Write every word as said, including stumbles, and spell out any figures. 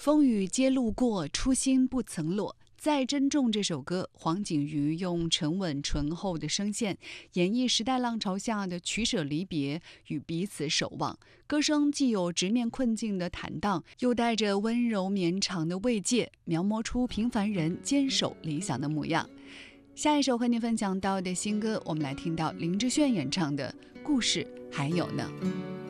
风雨皆路过，初心不曾落。再珍重这首歌，黄景瑜用沉稳醇厚的声线演绎时代浪潮下的取舍离别与彼此守望。歌声既有直面困境的坦荡，又带着温柔绵长的慰藉，描摹出平凡人坚守理想的模样。下一首和您分享到的新歌，我们来听到林志炫演唱的《故事还有呢》。